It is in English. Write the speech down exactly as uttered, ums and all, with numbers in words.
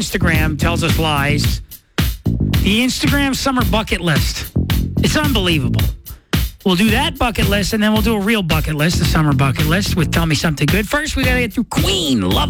Instagram tells us lies. The Instagram summer bucket list. It's unbelievable. We'll do that bucket list, and then we'll do a real bucket list, the summer bucket list, with Tell Me Something Good. First, we got to get through Queen. Love